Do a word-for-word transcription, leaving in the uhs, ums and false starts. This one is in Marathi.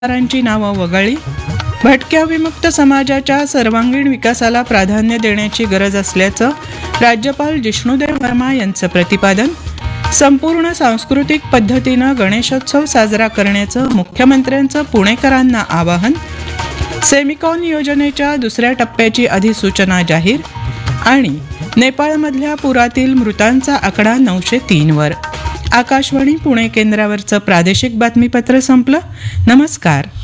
ची नावं वगळली. भटक्या विमुक्त समाजाच्या सर्वांगीण विकासाला प्राधान्य देण्याची गरज असल्याचं राज्यपाल जिष्णुदेव वर्मा यांचं प्रतिपादन. संपूर्ण सांस्कृतिक पद्धतीनं गणेशोत्सव साजरा करण्याचं मुख्यमंत्र्यांचं पुणेकरांना आवाहन. सेमिकॉन योजनेच्या दुसऱ्या टप्प्याची अधिसूचना जाहीर. आणि नेपाळमधल्या पुरातील मृतांचा आकडा नऊशे तीनवर. आकाशवाणी पुणे केंद्रावरचं प्रादेशिक बातमीपत्र संपलं. नमस्कार.